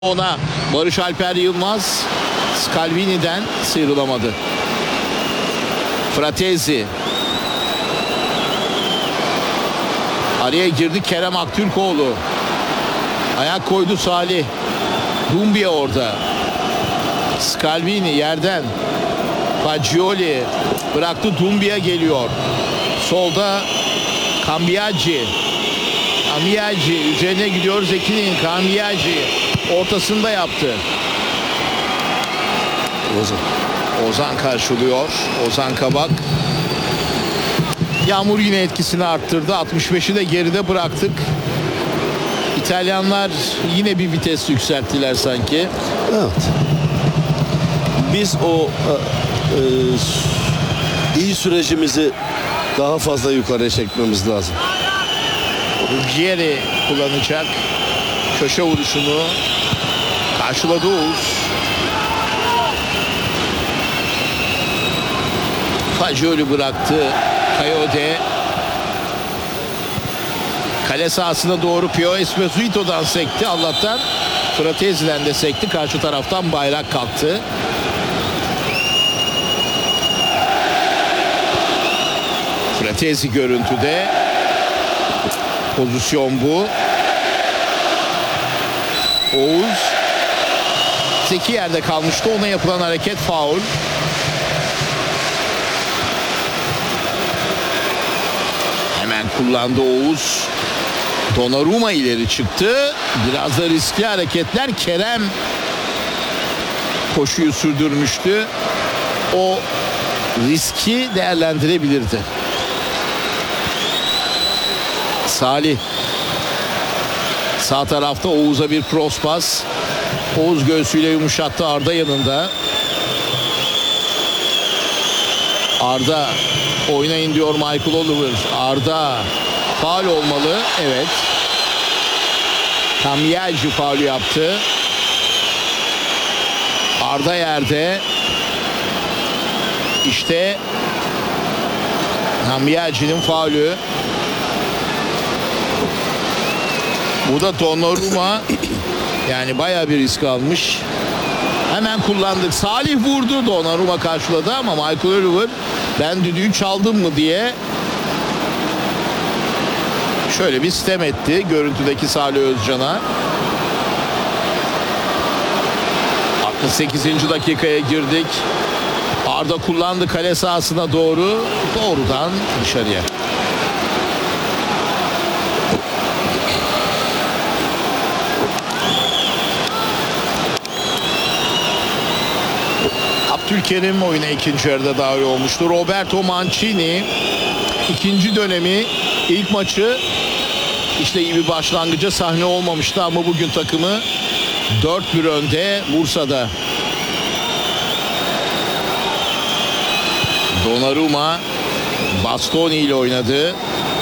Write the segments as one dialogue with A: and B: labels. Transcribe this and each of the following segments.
A: Ona Barış Alper Yılmaz Scalvini'den sıyrılamadı. Fratesi araya girdi. Kerem Aktürkoğlu ayak koydu. Salih Doumbia orada. Scalvini yerden Fagioli bıraktı. Doumbia geliyor. Solda Cambiaggi üzerine gidiyor. Zeki'nin Cambiaggi ortasında yaptı. Ozan karşılıyor. Ozan Kabak. Yağmur yine etkisini arttırdı. 65'i de geride bıraktık. İtalyanlar yine bir vites yükselttiler sanki.
B: Evet. Biz o iyi sürecimizi daha fazla yukarıya çekmemiz lazım.
A: Ruggieri kullanacak. Köşe vuruşunu karşıladı Oğuz. Fagioli bıraktı. Coyote kale sahasına doğru Pio Esposito'dan sekti. Allah'tan Fratesi'den de sekti. Karşı taraftan bayrak kalktı. Fratesi görüntüde. Pozisyon bu. Oğuz Zeki yerde kalmıştı. Ona yapılan hareket faul. Hemen kullandı Oğuz. Donnarumma ileri çıktı. Biraz da riskli hareketler. Kerem koşuyu sürdürmüştü. O riski değerlendirebilirdi. Salih sağ tarafta Oğuz'a bir cross pas. Oğuz göğsüyle yumuşattı. Arda yanında. Arda oynayın diyor Michael Oliver. Arda faul olmalı. Evet. Cambiaggi faulü yaptı. Arda yerde. İşte Cambiaggi'nin faulü. Bu da Donnarumma. Yani bayağı bir risk almış. Hemen kullandık. Salih vurdu. Donnarumma karşıladı ama Michael Oliver ben düdüğü çaldım mı diye şöyle bir sitem etti görüntüdeki Salih Özcan'a. 68. dakikaya girdik. Arda kullandı kale sahasına doğru. Doğrudan dışarıya. Abdülkerim oyuna ikinci yarıda dahil olmuştu. Roberto Mancini ikinci dönemi ilk maçı işte iyi bir başlangıca sahne olmamıştı ama bugün takımı 4-1 önde Bursa'da. Donnarumma Bastoni ile oynadı.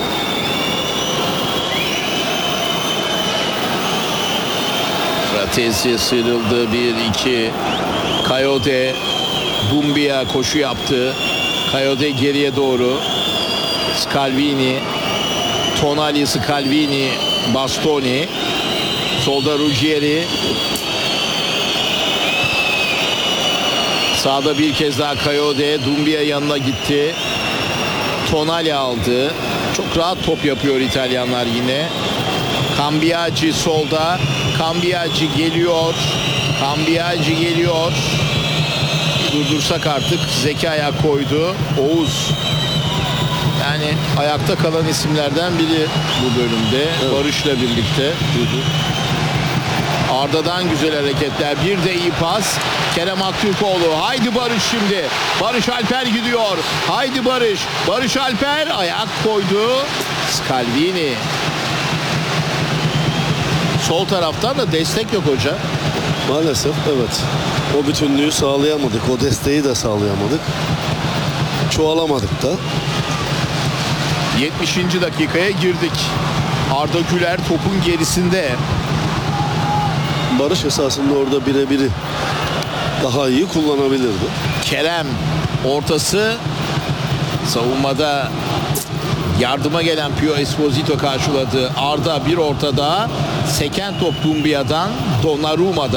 A: Fratesi sıyrıldı. 1-2. Coyote Doumbia koşu yaptı. Coyote geriye doğru. Scalvini, Tonali, Scalvini, Bastoni. Solda Ruggieri. Sağda bir kez daha Coyote. Doumbia yanına gitti. Tonali aldı. Çok rahat top yapıyor İtalyanlar yine. Cambiaggi solda. Cambiaggi geliyor. Cambiaggi geliyor. Durdursak artık. Zeki ayak koydu. Oğuz. Yani ayakta kalan isimlerden biri bu bölümde. Evet. Barış'la birlikte. Arda'dan güzel hareketler. Bir de iyi pas. Kerem Aktürkoğlu. Haydi Barış şimdi. Barış Alper gidiyor. Haydi Barış. Barış Alper ayak koydu. Scalvini. Sol taraftan da destek yok hoca.
B: Maalesef evet. O bütünlüğü sağlayamadık. O desteği de sağlayamadık. Çoğalamadık da.
A: 70. dakikaya girdik. Arda Güler topun gerisinde.
B: Barış esasında orada birebiri daha iyi kullanabilirdi.
A: Kerem ortası savunmada yardıma gelen Pio Esposito karşıladı. Arda bir ortada. Seken top Dumbia'dan, Donnarumma'da.